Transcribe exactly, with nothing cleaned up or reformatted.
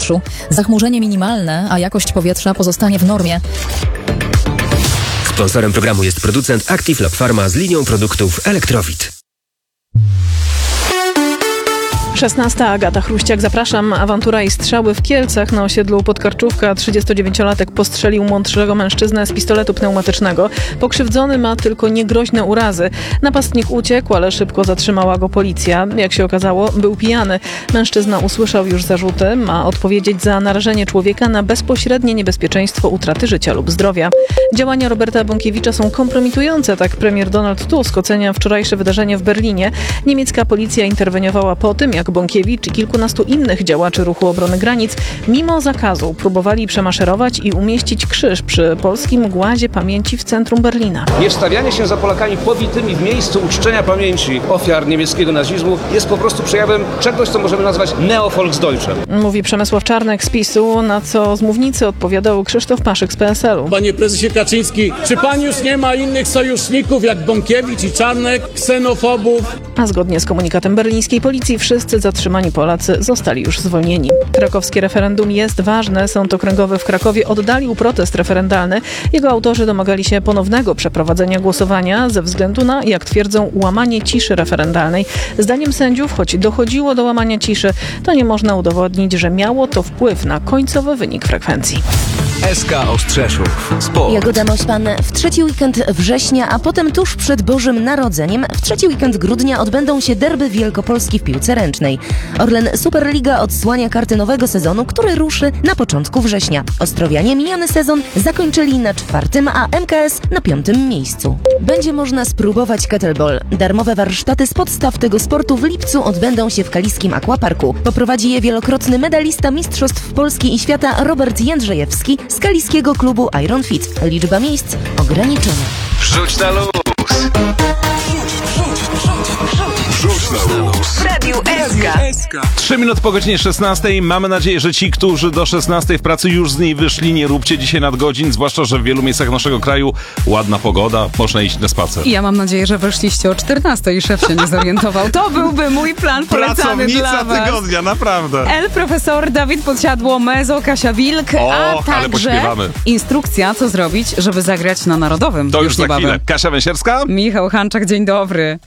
powietrzu. Zachmurzenie minimalne, a jakość powietrza pozostanie w normie. Sponsorem programu jest producent Active Lab Pharma z linią produktów Elektrowid. szesnasta. Agata Chruściak, zapraszam. Awantura i strzały w Kielcach na osiedlu Podkarczówka. trzydziestodziewięciolatek postrzelił młodszego mężczyznę z pistoletu pneumatycznego. Pokrzywdzony ma tylko niegroźne urazy. Napastnik uciekł, ale szybko zatrzymała go policja. Jak się okazało, był pijany. Mężczyzna usłyszał już zarzuty. Ma odpowiedzieć za narażenie człowieka na bezpośrednie niebezpieczeństwo utraty życia lub zdrowia. Działania Roberta Bąkiewicza są kompromitujące, tak premier Donald Tusk ocenia wczorajsze wydarzenie w Berlinie. Niemiecka policja interweniowała po tym, jak Bąkiewicz i kilkunastu innych działaczy ruchu obrony granic mimo zakazu próbowali przemaszerować i umieścić krzyż przy polskim głazie pamięci w centrum Berlina. Niewstawianie się za Polakami pobitymi w miejscu uczczenia pamięci ofiar niemieckiego nazizmu jest po prostu przejawem czegoś, co możemy nazwać neo-Volksdeutschem. Mówi Przemysław Czarnek z PiSu, na co z mównicy odpowiadał Krzysztof Paszyk z P S L-u. Panie prezesie Kaczyński, czy pan już nie ma innych sojuszników jak Bąkiewicz i Czarnek, ksenofobów? A zgodnie z komunikatem berlińskiej policji wszyscy zatrzymani Polacy zostali już zwolnieni. Krakowskie referendum jest ważne. Sąd okręgowy w Krakowie oddalił protest referendalny. Jego autorzy domagali się ponownego przeprowadzenia głosowania ze względu na, jak twierdzą, łamanie ciszy referendalnej. Zdaniem sędziów, choć dochodziło do łamania ciszy, to nie można udowodnić, że miało to wpływ na końcowy wynik frekwencji. S K Ostrzeszów. Sport. Jagoda Mośpan w trzeci weekend września, a potem tuż przed Bożym Narodzeniem w trzeci weekend grudnia odbędą się derby Wielkopolski w piłce ręcznej. Orlen Superliga odsłania karty nowego sezonu, który ruszy na początku września. Ostrowianie miniony sezon zakończyli na czwartym, a M K S na piątym miejscu. Będzie można spróbować kettlebell. Darmowe warsztaty z podstaw tego sportu w lipcu odbędą się w kaliskim aquaparku. Poprowadzi je wielokrotny medalista Mistrzostw Polski i Świata Robert Jędrzejewski z kaliskiego klubu Iron Fit. Liczba miejsc ograniczona. Wrzuć na luz. Wrzuć na luz. W Radiu S K. Trzy minut po godzinie szesnastej. Mamy nadzieję, że ci, którzy do szesnastej w pracy już z niej wyszli, nie róbcie dzisiaj nadgodzin, zwłaszcza, że w wielu miejscach naszego kraju ładna pogoda, można iść na spacer. I ja mam nadzieję, że wyszliście o czternastej i szef się nie zorientował. To byłby mój plan polecany dla was. Tygodnia, naprawdę. El profesor, Dawid Podsiadło, Mezo, Kasia Wilk, O, a ale także pośpiewamy. instrukcja, co zrobić, żeby zagrać na Narodowym. To już za niebawem. chwilę. Kasia Węsierska. Michał Hanczak, dzień dobry.